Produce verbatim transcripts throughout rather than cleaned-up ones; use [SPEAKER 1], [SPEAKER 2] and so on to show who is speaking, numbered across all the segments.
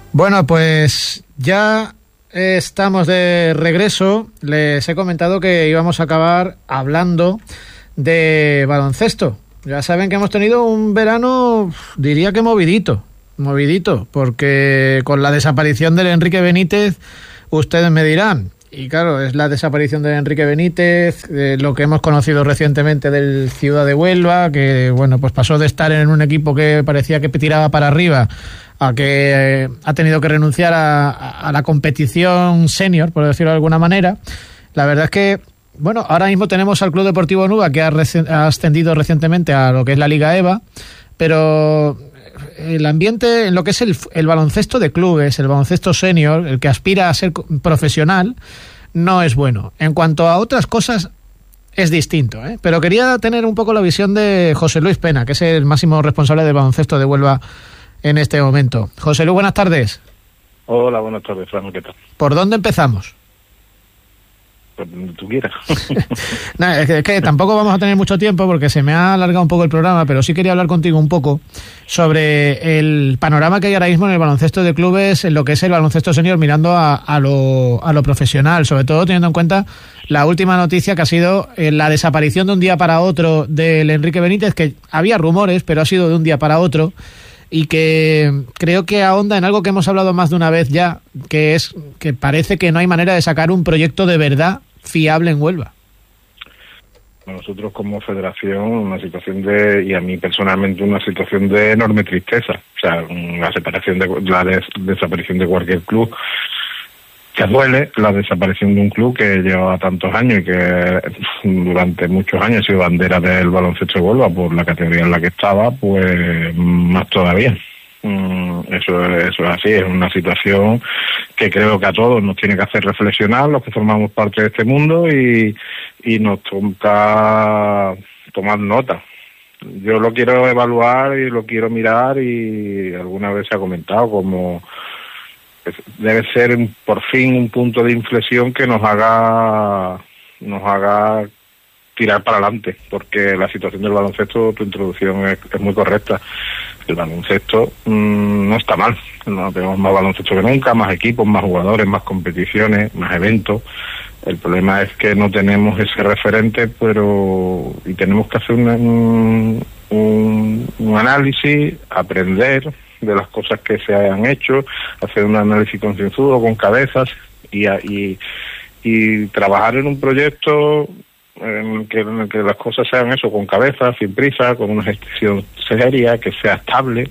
[SPEAKER 1] Bueno, pues ya estamos de regreso. Les he comentado que íbamos a acabar hablando de baloncesto. Ya saben que hemos tenido un verano, diría que movidito, movidito, porque con la desaparición del Enrique Benítez, ustedes me dirán, y claro, es la desaparición de Enrique Benítez, eh, lo que hemos conocido recientemente del Ciudad de Huelva, que bueno, pues pasó de estar en un equipo que parecía que tiraba para arriba a que eh, ha tenido que renunciar a, a la competición senior, por decirlo de alguna manera. La verdad es que, bueno, ahora mismo tenemos al Club Deportivo Nuba, que ha, reci- ha ascendido recientemente a lo que es la Liga EVA, pero el ambiente en lo que es el, el baloncesto de clubes, el baloncesto senior, el que aspira a ser profesional, no es bueno. En cuanto a otras cosas, es distinto, ¿eh? Pero quería tener un poco la visión de José Luis Pena, que es el máximo responsable del baloncesto de Huelva en este momento. José Luis, buenas tardes.
[SPEAKER 2] Hola, buenas tardes, Fran, ¿qué tal?
[SPEAKER 1] ¿Por dónde empezamos?
[SPEAKER 2] Pues donde tú quieras.
[SPEAKER 1] No, es, que, es que tampoco vamos a tener mucho tiempo porque se me ha alargado un poco el programa, pero sí quería hablar contigo un poco sobre el panorama que hay ahora mismo en el baloncesto de clubes, en lo que es el baloncesto senior, mirando a, a, lo, a lo profesional, sobre todo teniendo en cuenta la última noticia que ha sido eh, la desaparición de un día para otro del Enrique Benítez, que había rumores, pero ha sido de un día para otro, y que creo que ahonda en algo que hemos hablado más de una vez ya, que es que parece que no hay manera de sacar un proyecto de verdad fiable en Huelva.
[SPEAKER 2] Nosotros como federación, una situación de, y a mí personalmente, una situación de enorme tristeza. O sea, la separación de la des, desaparición de cualquier club, que duele, la desaparición de un club que llevaba tantos años y que durante muchos años ha sido bandera del baloncesto de Huelva por la categoría en la que estaba, pues más todavía. Eso, eso es así, es una situación que creo que a todos nos tiene que hacer reflexionar, los que formamos parte de este mundo, y, y nos toca tomar nota. Yo lo quiero evaluar y lo quiero mirar, y alguna vez se ha comentado como debe ser por fin un punto de inflexión que nos haga nos haga tirar para adelante, porque la situación del baloncesto, tu introducción es, es muy correcta. El baloncesto mmm, no está mal, no tenemos más baloncesto que nunca, más equipos, más jugadores, más competiciones, más eventos. El problema es que no tenemos ese referente, pero y tenemos que hacer un, un, un análisis, aprender de las cosas que se hayan hecho, hacer un análisis concienzudo con cabezas y, y, y trabajar en un proyecto en que, en el que las cosas sean eso, con cabeza, sin prisa, con una gestión seria, que sea estable.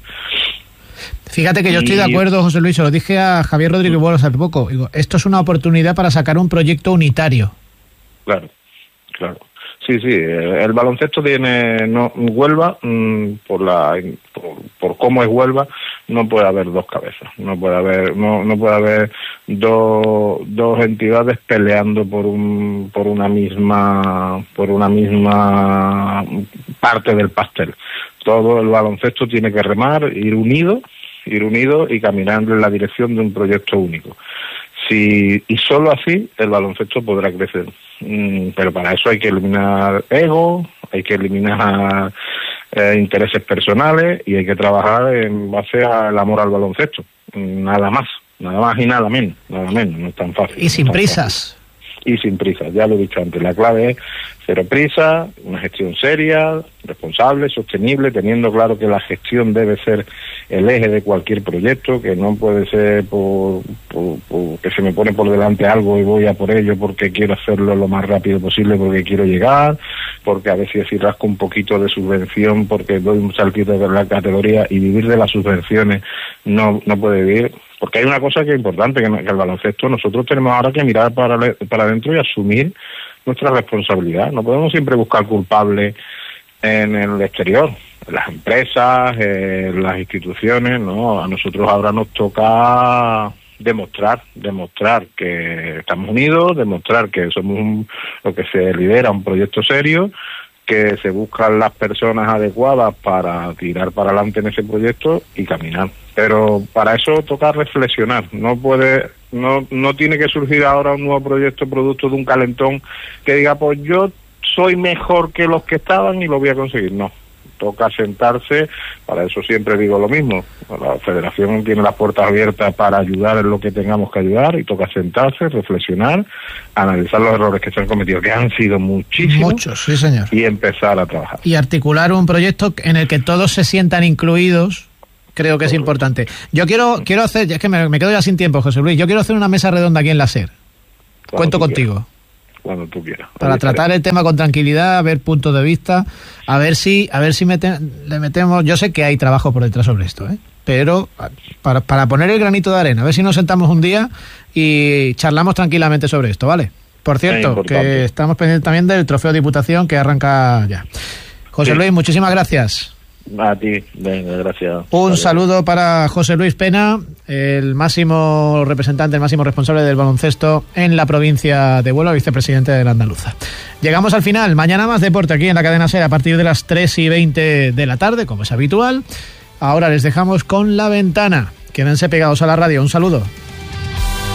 [SPEAKER 1] Fíjate que yo y... estoy de acuerdo, José Luis, se lo dije a Javier Rodríguez Bolos hace poco. Digo, esto es una oportunidad para sacar un proyecto unitario.
[SPEAKER 2] Claro, claro. Sí, sí, el baloncesto tiene, no, Huelva, mmm, por la, por, por cómo es Huelva, no puede haber dos cabezas, no puede haber, no, no puede haber dos, dos entidades peleando por un, por una misma, por una misma parte del pastel. Todo el baloncesto tiene que remar, ir unido, ir unido y caminando en la dirección de un proyecto único. Sí, y solo así el baloncesto podrá crecer. Mm, pero para eso hay que eliminar ego, hay que eliminar eh, intereses personales y hay que trabajar en base al amor al baloncesto. Nada más, nada más y nada menos, nada menos, no es tan fácil.
[SPEAKER 1] Y sin
[SPEAKER 2] no
[SPEAKER 1] prisas.
[SPEAKER 2] Fácil. Y sin prisas, ya lo he dicho antes, la clave es cero prisa, una gestión seria, responsable, sostenible, teniendo claro que la gestión debe ser el eje de cualquier proyecto, que no puede ser por, por, por que se me pone por delante algo y voy a por ello porque quiero hacerlo lo más rápido posible, porque quiero llegar, porque a veces si rasco un poquito de subvención, porque doy un saltito de la categoría, y vivir de las subvenciones no, no puede vivir. Porque hay una cosa que es importante, que, que el baloncesto nosotros tenemos ahora que mirar para, para adentro y asumir nuestra responsabilidad. No podemos siempre buscar culpables en el exterior, en las empresas, en las instituciones, no. A nosotros ahora nos toca demostrar, demostrar que estamos unidos, demostrar que somos un, lo que se lidera un proyecto serio, que se buscan las personas adecuadas para tirar para adelante en ese proyecto y caminar. Pero para eso toca reflexionar. No puede, no, no tiene que surgir ahora un nuevo proyecto producto de un calentón que diga, pues yo soy mejor que los que estaban y lo voy a conseguir. No. toca sentarse. Para eso siempre digo lo mismo, la federación tiene las puertas abiertas para ayudar en lo que tengamos que ayudar, y toca sentarse, reflexionar, analizar los errores que se han cometido, que han sido muchísimos.
[SPEAKER 1] Muchos, sí señor.
[SPEAKER 2] Y empezar a trabajar.
[SPEAKER 1] Y articular un proyecto en el que todos se sientan incluidos. Creo que es importante. Yo quiero quiero hacer, es que me, me quedo ya sin tiempo, José Luis, yo quiero hacer una mesa redonda aquí en la SER.
[SPEAKER 2] Cuando
[SPEAKER 1] Cuento contigo.
[SPEAKER 2] Quieras. Cuando tú quieras.
[SPEAKER 1] Para
[SPEAKER 2] Ahí
[SPEAKER 1] tratar
[SPEAKER 2] estaré.
[SPEAKER 1] el tema con tranquilidad, ver puntos de vista, a ver si a ver si mete, le metemos... Yo sé que hay trabajo por detrás sobre esto, ¿eh? Pero para, para poner el granito de arena, a ver si nos sentamos un día y charlamos tranquilamente sobre esto, ¿vale? Por cierto, que estamos pendientes también del trofeo Diputación, que arranca ya. José
[SPEAKER 2] Sí.
[SPEAKER 1] Luis, muchísimas gracias.
[SPEAKER 2] A ti, venga, gracias.
[SPEAKER 1] Un
[SPEAKER 2] Adiós.
[SPEAKER 1] saludo para José Luis Pena, el máximo representante, el máximo responsable del baloncesto en la provincia de Huelva, vicepresidente de la Andaluza. Llegamos al final. Mañana más deporte aquí en la cadena SER a partir de las tres y veinte de la tarde, como es habitual. Ahora les dejamos con La Ventana. Quédense pegados a la radio. Un saludo.